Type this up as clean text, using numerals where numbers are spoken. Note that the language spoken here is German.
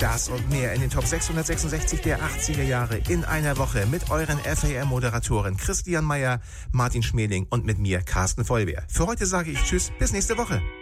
Das und mehr in den Top 666 der 80er Jahre in einer Woche mit euren FAM-Moderatoren Christian Meyer, Martin Schmeling und mit mir, Carsten Vollwehr. Für heute sage ich Tschüss, bis nächste Woche.